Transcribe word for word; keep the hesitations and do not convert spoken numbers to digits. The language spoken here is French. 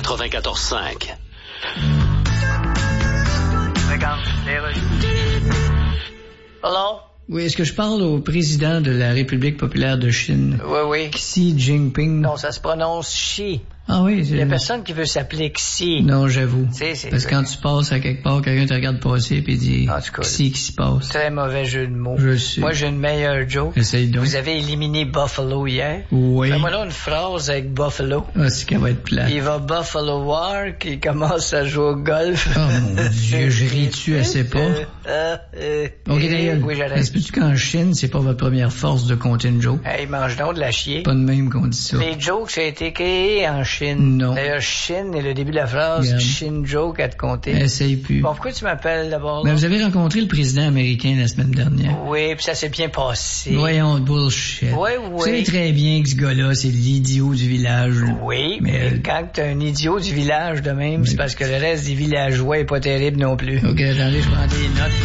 quatre-vingt-quatorze cinq. Regarde, les rues. Hello? Oui, est-ce que je parle au président de la République populaire de Chine? Oui, oui. Xi Jinping? Non, ça se prononce Xi. Ah oui, c'est... Il y a personne qui veut s'appeler Xi. Non, j'avoue. C'est, c'est Parce que quand tu passes à quelque part, quelqu'un te regarde passer et dit en tout cas, Xi qui se passe. Très mauvais jeu de mots. Je sais. Moi, j'ai une meilleure joke. Essaye donc. Vous avez éliminé Buffalo hier. Oui. Fais-moi là une phrase avec Buffalo. Ah, c'est qu'elle va être plate. Il va Buffalo War, qui commence à jouer au golf. Oh mon Dieu, je ris-tu assez pas? Euh, euh, euh, Ok, euh, d'ailleurs. Oui, j'arrête. Est-ce qu'en Chine, c'est pas votre première force de compter une joke? Hey, mange donc de la chier. Pas de même qu'on dit ça. Les jokes, ça a été créé en Chine. Non. D'ailleurs, Chine est le début de la phrase. Regarde. Chine joke à te compter. Essaye plus. Bon, pourquoi tu m'appelles d'abord? Ben, là? vous avez rencontré le président américain la semaine dernière. Oui, puis ça s'est bien passé. Voyons, bullshit. Oui, Vous savez oui. très bien que ce gars-là, c'est l'idiot du village. Oui, Mais, mais euh, quand t'es un idiot du village de même, Oui. c'est parce que le reste des villageois est pas terrible non plus. Ok, attendez, je prends des notes.